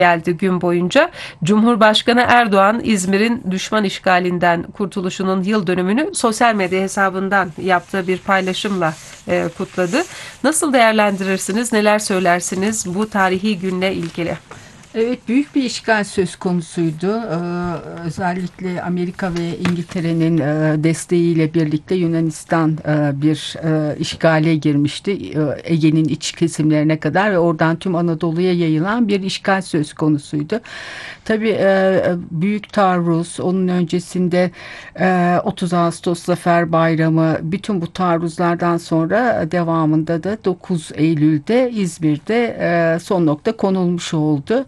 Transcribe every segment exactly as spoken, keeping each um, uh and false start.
geldi gün boyunca. Cumhurbaşkanı Erdoğan İzmir'in düşman işgalinden kurtuluşunun yıl dönümünü sosyal medya hesabından yaptığı bir paylaşımla e, kutladı. Nasıl değerlendirirsiniz, neler söylersiniz bu tarihi günle ilgili? Evet, büyük bir işgal söz konusuydu. Ee, özellikle Amerika ve İngiltere'nin e, desteğiyle birlikte Yunanistan e, bir e, işgale girmişti. E, Ege'nin iç kesimlerine kadar ve oradan tüm Anadolu'ya yayılan bir işgal söz konusuydu. Tabii e, büyük taarruz, onun öncesinde e, otuz Ağustos Zafer Bayramı, bütün bu taarruzlardan sonra devamında da dokuz Eylül'de İzmir'de e, son nokta konulmuş oldu.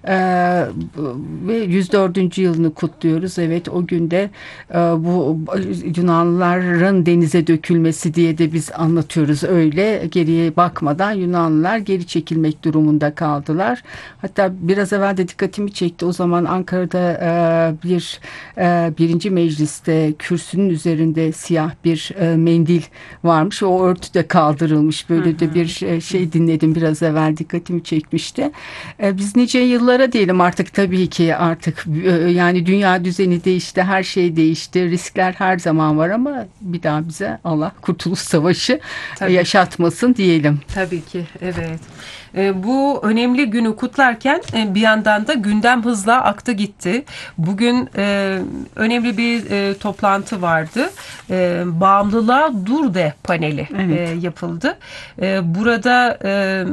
Ee, ve yüz dördüncü yılını kutluyoruz. Evet, o günde e, bu Yunanlıların denize dökülmesi diye de biz anlatıyoruz. Öyle geriye bakmadan Yunanlılar geri çekilmek durumunda kaldılar. Hatta biraz evvel de dikkatimi çekti. O zaman Ankara'da e, bir e, birinci mecliste kürsünün üzerinde siyah bir e, mendil varmış. O örtü de kaldırılmış. Böyle hı hı. de bir şey, şey dinledim biraz evvel, dikkatimi çekmişti. E, biz nice yıllara diyelim artık, tabii ki artık yani dünya düzeni değişti, her şey değişti, riskler her zaman var ama bir daha bize Allah Kurtuluş Savaşı Tabii. yaşatmasın diyelim. Tabii ki, evet. E, bu önemli günü kutlarken e, bir yandan da gündem hızla aktı gitti. Bugün e, önemli bir e, toplantı vardı. E, Bağımlılığa Dur De paneli Evet. e, yapıldı. E, burada e,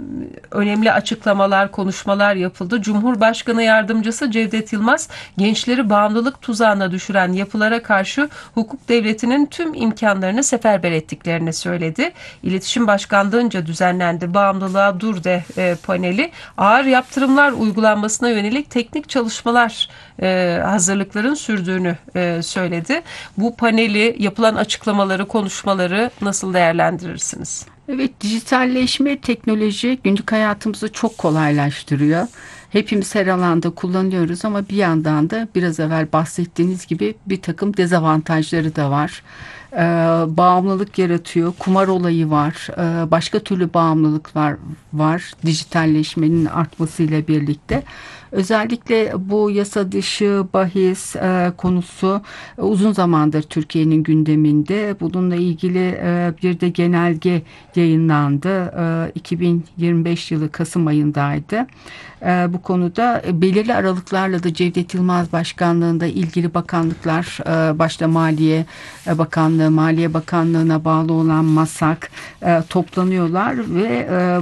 önemli açıklamalar, konuşmalar yapıldı. Cumhurbaşkanı Yardımcısı Cevdet Yılmaz, gençleri bağımlılık tuzağına düşüren yapılara karşı hukuk devletinin tüm imkanlarını seferber ettiklerini söyledi. İletişim Başkanlığı'nca düzenlendi Bağımlılığa Dur De e, paneli. Ağır yaptırımlar uygulanmasına yönelik teknik çalışmalar e, hazırlıkların sürdüğünü e, söyledi. Bu paneli, yapılan açıklamaları, konuşmaları nasıl değerlendirirsiniz? Evet, dijitalleşme, teknoloji günlük hayatımızı çok kolaylaştırıyor. Hepimiz her alanda kullanıyoruz ama bir yandan da biraz evvel bahsettiğiniz gibi bir takım dezavantajları da var. Ee, bağımlılık yaratıyor, kumar olayı var, ee, başka türlü bağımlılıklar var dijitalleşmenin artmasıyla birlikte. Özellikle bu yasa dışı bahis e, konusu e, uzun zamandır Türkiye'nin gündeminde. Bununla ilgili e, bir de genelge yayınlandı. E, iki bin yirmi beş yılı Kasım ayındaydı. E, bu konuda e, belirli aralıklarla da Cevdet Yılmaz Başkanlığında ilgili bakanlıklar, e, başta Maliye e, Bakanlığı, Maliye Bakanlığı'na bağlı olan MASAK e, toplanıyorlar ve e,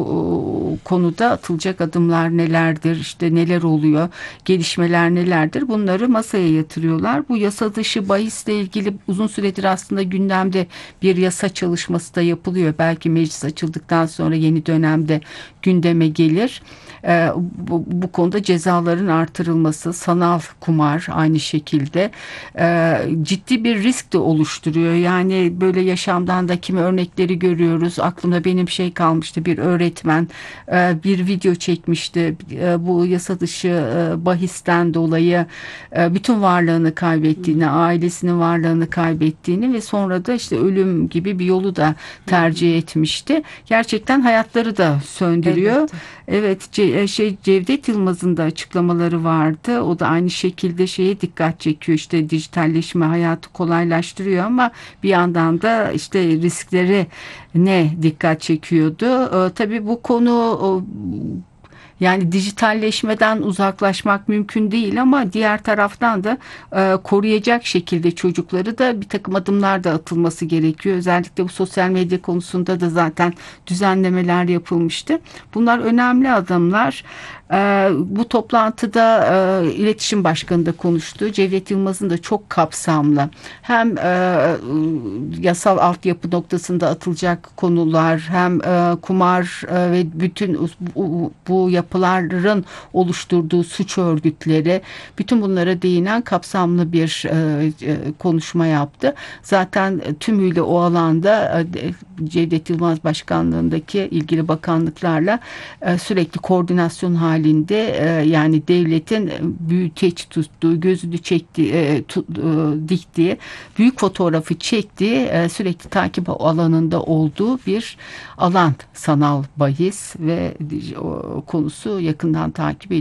bu e, konuda atılacak adımlar nelerdir, işte neler oluyor, gelişmeler nelerdir, bunları masaya yatırıyorlar. Bu yasa dışı bahisle ilgili uzun süredir aslında gündemde bir yasa çalışması da yapılıyor. Belki meclis açıldıktan sonra yeni dönemde gündeme gelir. Ee, bu, bu konuda cezaların artırılması, sanal kumar aynı şekilde e, ciddi bir risk de oluşturuyor. Yani böyle yaşamdan da kimi örnekleri görüyoruz. Aklımda benim şey kalmıştı, bir öğretmen e, bir video çekmişti. E, bu yasa dışı e, bahisten dolayı e, bütün varlığını kaybettiğini, ailesinin varlığını kaybettiğini ve sonra da işte ölüm gibi bir yolu da tercih etmişti. Gerçekten hayatları da söndürüyor. Elbette. Evet, Ce- şey Cevdet Yılmaz'ın da açıklamaları vardı. O da aynı şekilde şeye dikkat çekiyor. İşte dijitalleşme hayatı kolaylaştırıyor ama bir yandan da işte riskleri ne dikkat çekiyordu. Ee, tabii bu konu o, yani dijitalleşmeden uzaklaşmak mümkün değil ama diğer taraftan da e, koruyacak şekilde çocukları da bir takım adımlar da atılması gerekiyor. Özellikle bu sosyal medya konusunda da zaten düzenlemeler yapılmıştı. Bunlar önemli adımlar. E, bu toplantıda e, İletişim Başkanı da konuştu. Cevdet Yılmaz'ın da çok kapsamlı, hem e, yasal altyapı noktasında atılacak konular, hem e, kumar e, ve bütün bu, bu yapıların oluşturduğu suç örgütleri, bütün bunlara değinen kapsamlı bir e, e, konuşma yaptı. Zaten tümüyle o alanda e, Cevdet Yılmaz Başkanlığındaki ilgili bakanlıklarla e, sürekli koordinasyon halinde, e, yani devletin büyüteç tuttuğu, gözünü çektiği, e, tut, e, diktiği, büyük fotoğrafı çektiği, e, sürekli takip alanında olduğu bir alan sanal bahis ve o, konusu. konusu yakından takip